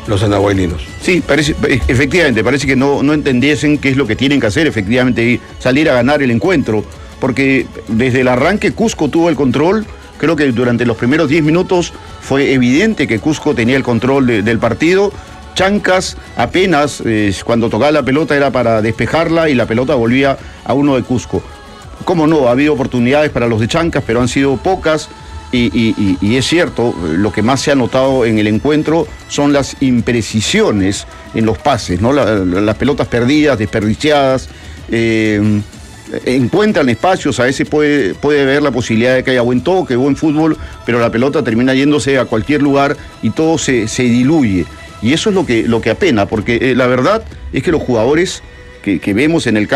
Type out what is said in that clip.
los andahuaylinos. Sí, efectivamente, parece que no entendiesen qué es lo que tienen que hacer, efectivamente, salir a ganar el encuentro, porque desde el arranque Cusco tuvo el control. Creo que durante los primeros 10 minutos fue evidente que Cusco tenía el control del partido. Chancas apenas, cuando tocaba la pelota era para despejarla y la pelota volvía a uno de Cusco. ¿Cómo no? Ha habido oportunidades para los de Chancas, pero han sido pocas. Y es cierto, lo que más se ha notado en el encuentro son las imprecisiones en los pases, ¿no? Las pelotas perdidas, desperdiciadas. Encuentran espacios, a veces puede haber la posibilidad de que haya buen toque, buen fútbol, pero la pelota termina yéndose a cualquier lugar y todo se diluye. Y eso es lo que apena, porque la verdad es que los jugadores que vemos en el campo